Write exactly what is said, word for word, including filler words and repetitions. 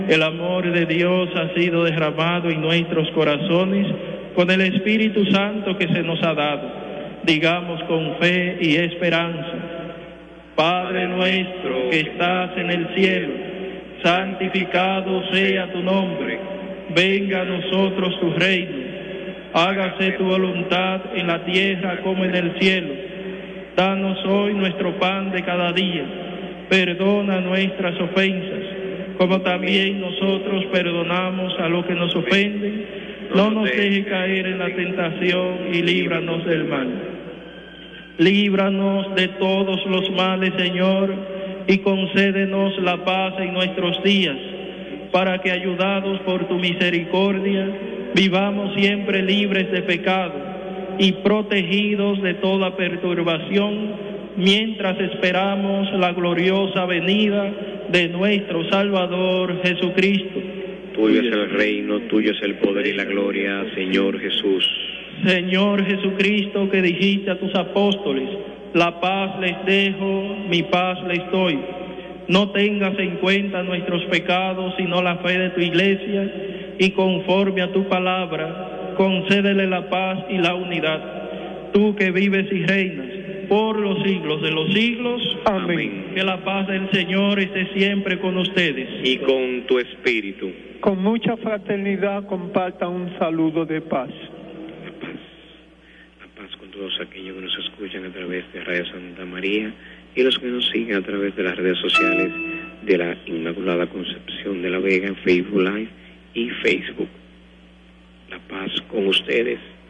El amor de Dios ha sido derramado en nuestros corazones con el Espíritu Santo que se nos ha dado. Digamos con fe y esperanza: Padre nuestro que estás en el cielo, santificado sea tu nombre. Venga a nosotros tu reino. Hágase tu voluntad en la tierra como en el cielo. Danos hoy nuestro pan de cada día. Perdona nuestras ofensas, como también nosotros perdonamos a los que nos ofenden. No nos dejes caer en la tentación y líbranos del mal. Líbranos de todos los males, Señor, y concédenos la paz en nuestros días, para que, ayudados por tu misericordia, vivamos siempre libres de pecado y protegidos de toda perturbación, mientras esperamos la gloriosa venida de nuestro Salvador Jesucristo. Tuyo es el reino, tuyo es el poder y la gloria, Señor Jesús. Señor Jesucristo, que dijiste a tus apóstoles: la paz les dejo, mi paz les doy. No tengas en cuenta nuestros pecados, sino la fe de tu iglesia, y conforme a tu palabra, concédele la paz y la unidad. Tú que vives y reinas por los siglos de los siglos. Amén. Amén. Que la paz del Señor esté siempre con ustedes. Y con tu espíritu. Con mucha fraternidad comparta un saludo de paz. La paz. La paz con todos aquellos que nos escuchan a través de Radio Santa María y los que nos siguen a través de las redes sociales de la Inmaculada Concepción de la Vega en Facebook Live y Facebook. La paz con ustedes.